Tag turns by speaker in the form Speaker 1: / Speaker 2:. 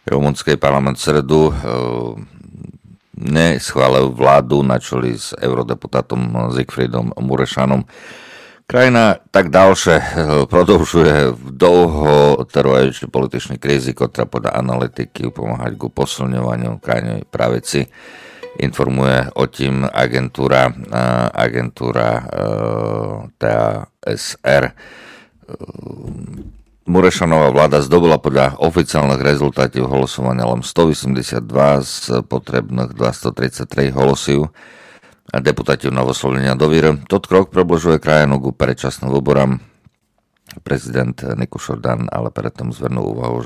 Speaker 1: Rumunský parlament v sredu neschválil vládu na čeli s eurodeputátom Siegfriedom Murešanom. Krajina tak ďalšie продовжuje dlhotrvajúcej političnej krízy, ktorá podľa analytiky pomáhať ku posilňovaniu krajnej pravici. Informuje o tým agentúra TASR. Murešanová vláda zdobila podľa oficiálnych rezultátov hlasovania len 182 z potrebných 233 hlasov a deputáti na vyslovenia dôvery. Tot krok približuje krajinu ku predčasným voľbám. Prezident Nikola Šordan ale predtým zvrnul úvahu,